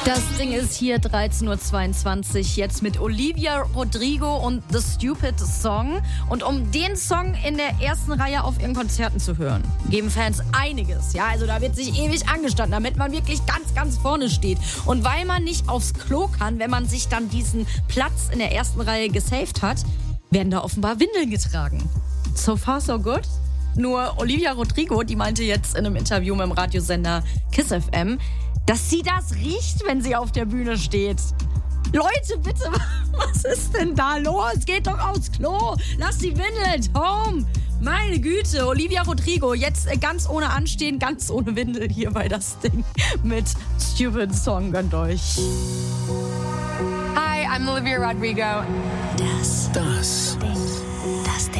Das Ding ist hier 13.22 Uhr, jetzt mit Olivia Rodrigo und The Stupid Song. Und um den Song in der ersten Reihe auf ihren Konzerten zu hören, geben Fans einiges. Ja, also da wird sich ewig angestanden, damit man wirklich ganz, ganz vorne steht. Und weil man nicht aufs Klo kann, wenn man sich dann diesen Platz in der ersten Reihe gesaved hat, werden da offenbar Windeln getragen. So far, so good. Nur Olivia Rodrigo, die meinte jetzt in einem Interview mit dem Radiosender Kiss FM, dass sie das riecht, wenn sie auf der Bühne steht. Leute, bitte, was ist denn da los? Geht doch aufs Klo. Lass die Windel at home. Meine Güte, Olivia Rodrigo, jetzt ganz ohne Anstehen, ganz ohne Windel hier bei das Ding mit Stupid Song. Gönnt euch. Hi, I'm Olivia Rodrigo. Das Ding.